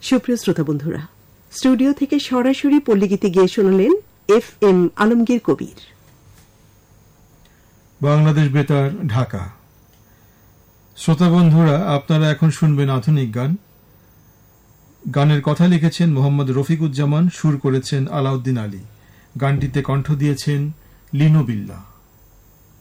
সুপ্রিয় শ্রোতা বন্ধুরা, স্টুডিও থেকে সরাসরি পল্লীগীতি গেয়ে শোনালেন FM আলমগীর কবির। বাংলাদেশ বেতার, ঢাকা। শ্রোতা বন্ধুরা, আপনারা এখন শুনবেন আধুনিক গান। গানের কথা লিখেছেন মোহাম্মদ রফিকুজ্জামান, সুর করেছেন আলাউদ্দিন আলী, গানটিতে কণ্ঠ দিয়েছেন লিনো বিল্লাহ।